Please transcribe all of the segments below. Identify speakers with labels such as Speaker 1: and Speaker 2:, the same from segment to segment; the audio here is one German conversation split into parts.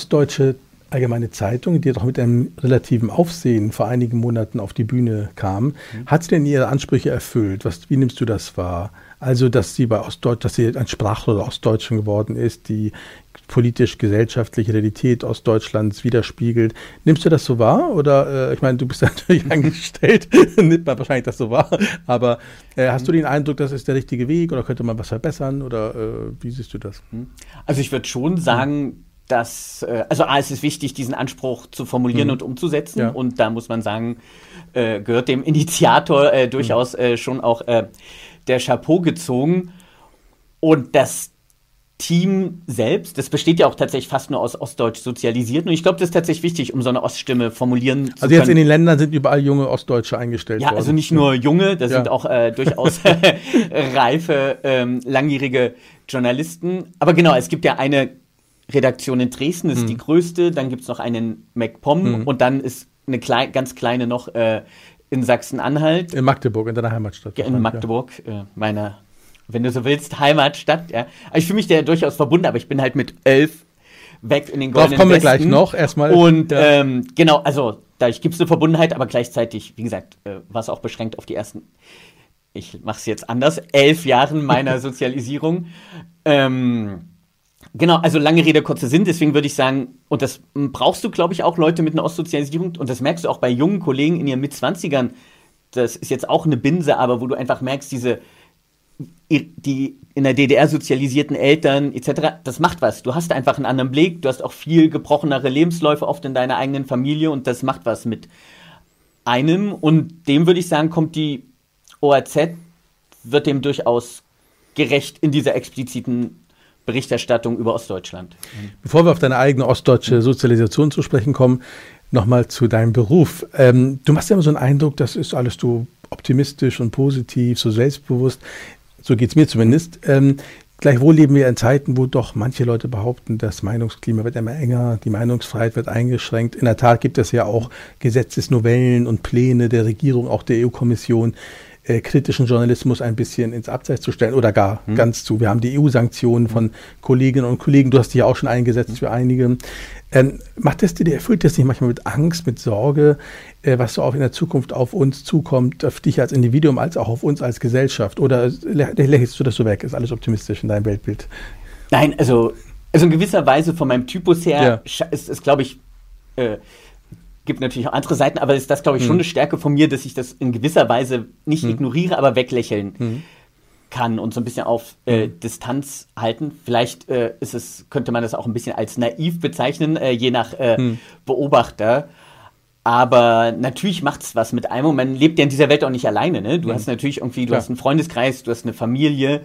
Speaker 1: Ostdeutsche Allgemeine Zeitung, die doch mit einem relativen Aufsehen vor einigen Monaten auf die Bühne kam, hat sie denn ihre Ansprüche erfüllt? Wie nimmst du das wahr? Also, dass sie ein Sprachrohr der Ostdeutschen geworden ist, die politisch-gesellschaftliche Realität Ostdeutschlands widerspiegelt. Nimmst du das so wahr? Oder, ich meine, du bist natürlich angestellt, nimmt man wahrscheinlich das so wahr, aber hast du den Eindruck, das ist der richtige Weg oder könnte man was verbessern oder wie siehst du das?
Speaker 2: Also ich würde schon sagen, dass, es ist wichtig, diesen Anspruch zu formulieren und umzusetzen. Ja. Und da muss man sagen, gehört dem Initiator durchaus schon auch der Chapeau gezogen. Und das Team selbst, das besteht ja auch tatsächlich fast nur aus Ostdeutsch Sozialisierten. Und ich glaube, das ist tatsächlich wichtig, um so eine Oststimme formulieren zu können.
Speaker 1: Also jetzt in den Ländern sind überall junge Ostdeutsche eingestellt worden.
Speaker 2: Ja, also nicht nur junge, das sind auch durchaus reife, langjährige Journalisten. Aber genau, es gibt ja eine Redaktion in Dresden, ist die größte, dann gibt es noch einen in MacPom und dann ist eine ganz kleine noch in Sachsen-Anhalt.
Speaker 1: In Magdeburg, in deiner Heimatstadt.
Speaker 2: In Magdeburg, meiner, wenn du so willst, Heimatstadt. Ja. Also ich fühle mich da durchaus verbunden, aber ich bin halt mit 11 weg in den goldenen
Speaker 1: Westen. Kommen wir gleich noch, erstmal.
Speaker 2: Und genau, also dadurch gibt es eine Verbundenheit, aber gleichzeitig, wie gesagt, war es auch beschränkt auf die ersten, ich mache es jetzt anders, 11 Jahren meiner Sozialisierung. Genau, also lange Rede, kurzer Sinn, deswegen würde ich sagen, und das brauchst du, glaube ich, auch Leute mit einer Ostsozialisierung, und das merkst du auch bei jungen Kollegen in ihren Mitzwanzigern, das ist jetzt auch eine Binse, aber wo du einfach merkst, die in der DDR sozialisierten Eltern etc., das macht was. Du hast einfach einen anderen Blick, du hast auch viel gebrochenere Lebensläufe oft in deiner eigenen Familie und das macht was mit einem, und dem würde ich sagen, kommt die OAZ, wird dem durchaus gerecht in dieser expliziten Berichterstattung über Ostdeutschland.
Speaker 1: Bevor wir auf deine eigene ostdeutsche Sozialisation zu sprechen kommen, nochmal zu deinem Beruf. Du machst ja immer so einen Eindruck, das ist alles so optimistisch und positiv, so selbstbewusst. So geht es mir zumindest. Gleichwohl leben wir in Zeiten, wo doch manche Leute behaupten, das Meinungsklima wird immer enger, die Meinungsfreiheit wird eingeschränkt. In der Tat gibt es ja auch Gesetzesnovellen und Pläne der Regierung, auch der EU-Kommission, kritischen Journalismus ein bisschen ins Abseits zu stellen oder gar ganz zu. Wir haben die EU-Sanktionen von Kolleginnen und Kollegen, du hast dich ja auch schon eingesetzt für einige. Erfüllt das nicht manchmal mit Angst, mit Sorge, was so auch in der Zukunft auf uns zukommt, auf dich als Individuum, als auch auf uns als Gesellschaft? Oder lächelst du das so weg? Ist alles optimistisch in deinem Weltbild?
Speaker 2: Nein, also in gewisser Weise von meinem Typus her ist glaube ich, gibt natürlich auch andere Seiten, aber ist das, glaube ich, schon eine Stärke von mir, dass ich das in gewisser Weise nicht ignoriere, aber weglächeln kann und so ein bisschen auf Distanz halten. Vielleicht könnte man das auch ein bisschen als naiv bezeichnen, je nach Beobachter. Aber natürlich macht es was mit einem und man lebt ja in dieser Welt auch nicht alleine. Ne? Du hast natürlich irgendwie, du hast einen Freundeskreis, du hast eine Familie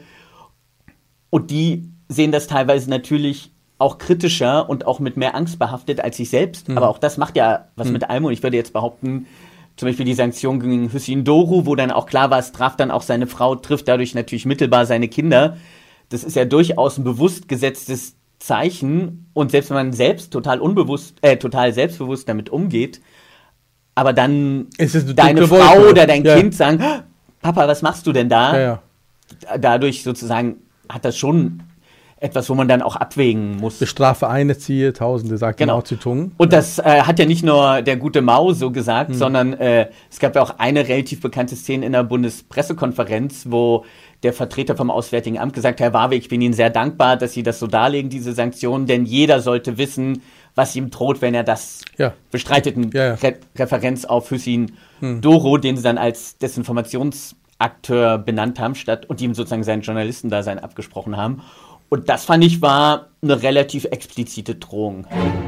Speaker 2: und die sehen das teilweise natürlich auch kritischer und auch mit mehr Angst behaftet als ich selbst. Aber auch das macht ja was mit einem. Und ich würde jetzt behaupten, zum Beispiel die Sanktion gegen Hüseyin Doğru, wo dann auch klar war, es traf dann auch seine Frau, trifft dadurch natürlich mittelbar seine Kinder. Das ist ja durchaus ein bewusst gesetztes Zeichen. Und selbst wenn man selbst total selbstbewusst damit umgeht, aber dann deine Frau oder dein Kind sagen, Papa, was machst du denn da?
Speaker 1: Ja.
Speaker 2: Dadurch sozusagen hat das schon etwas, wo man dann auch abwägen muss.
Speaker 1: Bestrafe eine, ziehe Tausende, sagt Mao Zedong.
Speaker 2: Und das hat ja nicht nur der gute Mao so gesagt, sondern es gab ja auch eine relativ bekannte Szene in der Bundespressekonferenz, wo der Vertreter vom Auswärtigen Amt gesagt hat, Herr Warweg, ich bin Ihnen sehr dankbar, dass Sie das so darlegen, diese Sanktionen, denn jeder sollte wissen, was ihm droht, wenn er das bestreitet. Referenz auf Hüseyin Doğru, den sie dann als Desinformationsakteur benannt haben, und ihm sozusagen sein Journalistendasein abgesprochen haben. Und das, fand ich, war eine relativ explizite Drohung.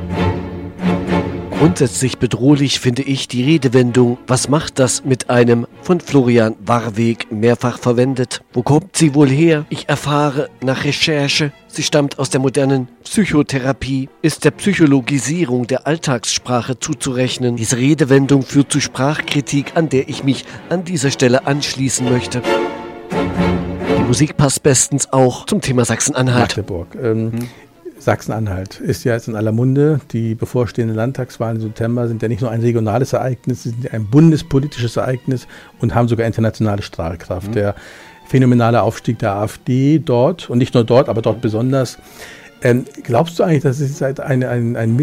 Speaker 3: Grundsätzlich bedrohlich finde ich die Redewendung, was macht das mit einem, von Florian Warweg mehrfach verwendet. Wo kommt sie wohl her? Ich erfahre nach Recherche, sie stammt aus der modernen Psychotherapie, ist der Psychologisierung der Alltagssprache zuzurechnen. Diese Redewendung führt zu Sprachkritik, an der ich mich an dieser Stelle anschließen möchte. Die Musik passt bestens auch zum Thema Sachsen-Anhalt.
Speaker 1: Magdeburg. Sachsen-Anhalt ist ja jetzt in aller Munde. Die bevorstehenden Landtagswahlen im September sind ja nicht nur ein regionales Ereignis, sie sind ja ein bundespolitisches Ereignis und haben sogar internationale Strahlkraft. Der phänomenale Aufstieg der AfD dort, und nicht nur dort, aber dort besonders. Glaubst du eigentlich, dass es ein